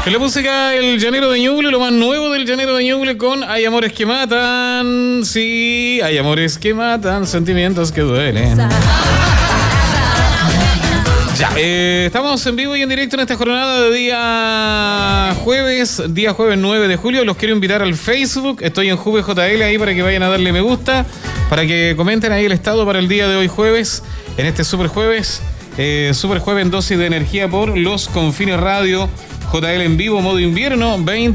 En la música, el Llanero de Ñuble, lo más nuevo del Llanero de Ñuble con Hay amores que matan. Sí, hay amores que matan, sentimientos que duelen. Ya, estamos en vivo y en directo en esta jornada de día jueves 9 de julio. Los quiero invitar al Facebook. Estoy en JuveJL ahí para que vayan a darle me gusta, para que comenten ahí el estado para el día de hoy jueves, en este super jueves en dosis de energía por Los Confines Radio. JL en vivo, modo invierno, 20